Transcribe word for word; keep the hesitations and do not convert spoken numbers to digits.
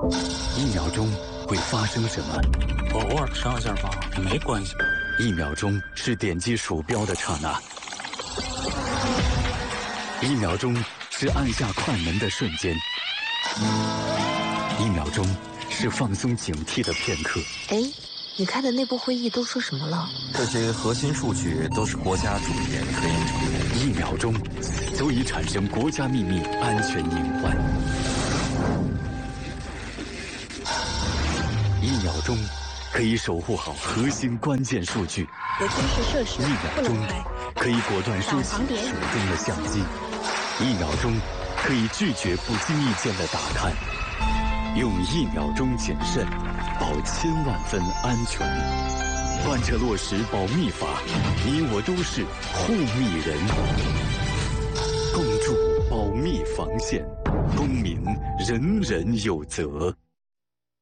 一秒钟会发生什么？ 我偶尔上下发没关系。 一秒钟是点击鼠标的刹那，一秒钟是按下快门的瞬间，一秒钟是放松警惕的片刻。 哎，你开的内部会议都说什么了？ 这些核心数据都是国家重点科研成果。 一秒钟足以产生国家秘密安全隐患。一秒钟可以守护好核心关键数据。 核军事设施一秒钟可以果断收起手中的相机。一秒钟可以拒绝不经意间的打探。用一秒钟谨慎，保千万分安全。贯彻落实保密法，你我都是护密人。共筑保密防线，公民人人有责。